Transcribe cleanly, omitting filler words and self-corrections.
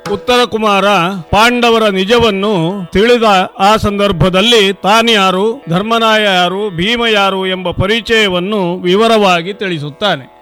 ಉತ್ತರ ಕುಮಾರ ಪಾಂಡವರ ನಿಜವನ್ನು ತಿಳಿದ ಆ ಸಂದರ್ಭದಲ್ಲಿ ತಾನ್ಯಾರು, ಧರ್ಮನಾಯ ಯಾರು, ಭೀಮ ಯಾರು ಎಂಬ ಪರಿಚಯವನ್ನು ವಿವರವಾಗಿ ತಿಳಿಸುತ್ತಾನೆ.